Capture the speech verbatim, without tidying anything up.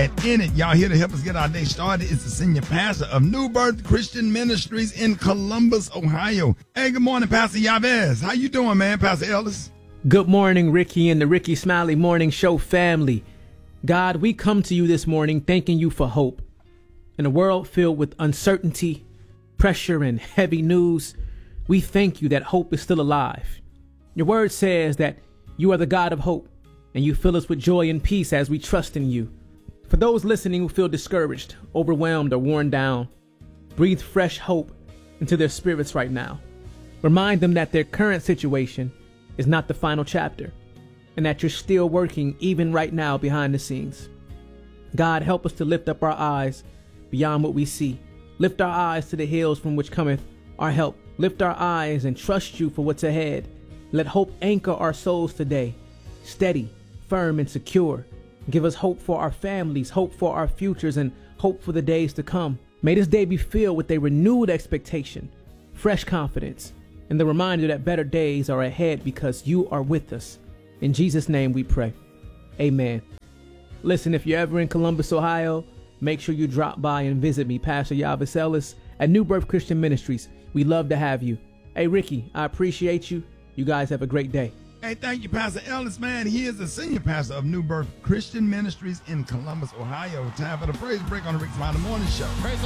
And in it, y'all here to help us get our day started is the senior pastor of New Birth Christian Ministries in Columbus, Ohio. Hey, good morning, Pastor Yabez. How you doing, man, Pastor Ellis? Good morning, Ricky and the Ricky Smiley Morning Show family. God, we come to you this morning thanking you for hope. In a world filled with uncertainty, pressure, and heavy news, we thank you that hope is still alive. Your word says that you are the God of hope, and you fill us with joy and peace as we trust in you. For those listening who feel discouraged, overwhelmed, or worn down, breathe fresh hope into their spirits right now. Remind them that their current situation is not the final chapter, and that you're still working even right now behind the scenes. God, help us to lift up our eyes beyond what we see. Lift our eyes to the hills from which cometh our help. Lift our eyes and trust you for what's ahead. Let hope anchor our souls today, steady, firm, and secure. Give us hope for our families, hope for our futures, and hope for the days to come. May this day be filled with a renewed expectation, fresh confidence, and the reminder that better days are ahead because you are with us. In Jesus' name we pray. Amen. Listen, if you're ever in Columbus, Ohio, make sure you drop by and visit me, Pastor Yabez Ellis, at New Birth Christian Ministries. We'd love to have you. Hey, Ricky, I appreciate you. You guys have a great day. Hey, thank you, Pastor Ellis, man. He is the senior pastor of New Birth Christian Ministries in Columbus, Ohio. Time for the praise break on the Rick Smiley Morning Show. Praise